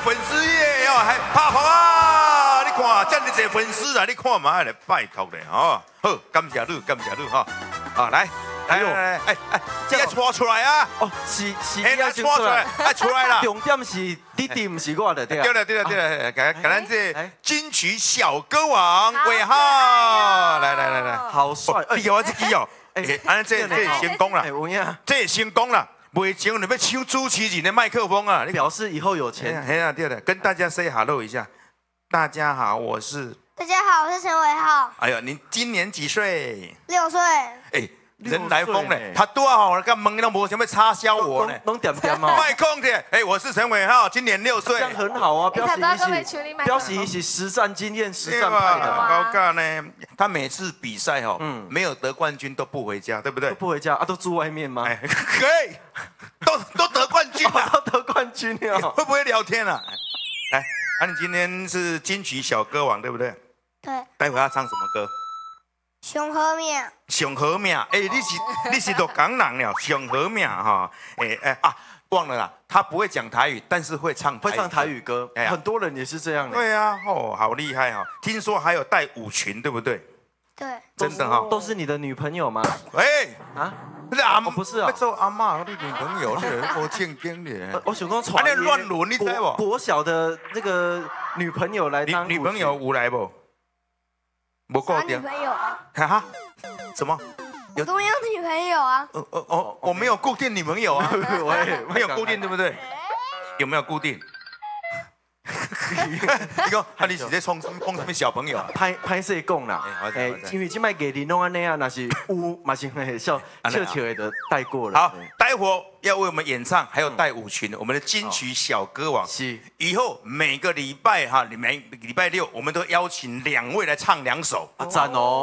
粉丝页哦，还拍拍啊！你看，这么多粉丝啊，你看嘛，来拜托咧哦。好，感谢你，感谢你哈。啊，来。来，这个拖出来啊！ 哦，是哎，来拖出来，哎，出来了。 重点是弟弟，不是我的，对了。对了，给咱这金曲小歌王伟浩，来， 好帅！ 你给我这支哦，哎，这成功了，这成功了。未前你要抢主持人的麦克风啊！你表示以后有钱。 对了，跟大家 say hello 一下。大家好，我是。 大家好，我是陈伟浩。 哎呦，您今年几岁 6岁。 哎。人来疯嘞，他多好了，干蒙都没想要插销我呢， 弄点嘛。 麦控的，哎，我是陈伟浩，今年6岁， 这样很好啊，表示一起实战经验、实战派的嘛。 高干呢，他每次比赛哦，没有得冠军都不回家，对不对？ 都不回家啊，都住外面吗？ 哎，可以，都得冠军了， 都得冠军了， 会不会聊天啊？来，你今天是金曲小歌王，对不对？ 对。 待会要唱什么歌？ 上好命， 上好命，哎，你是都港人了，上好命哈，忘了啦，他不会讲台语，但是会唱台语歌，很多人也是这样的。 对啊，哦，好厉害哈！听说还有带舞裙，对不对？ 对， 真的哈， 都是你的女朋友吗？ 哎， 啊，不是啊， 做阿妈的女朋友，我正经的。 我想讲，传你乱伦，你知不？ 国小的那个女朋友来当女朋友有来不？没固定。 女朋友啊？ 哈？什么？ 我都没有女朋友啊。 我没有固定女朋友啊，我也没有固定，对不对？有没有固定？你讲，你是在冲什么小朋友？ 拍摄讲啦，因为这摆艺人拢安尼啊，那是有嘛是会笑的带过了。 好，待会要为我们演唱，还有带舞裙，我们的金曲小歌王。 是， 以后每个礼拜哈，每礼拜6我们都邀请2位来唱2首。 赞哦。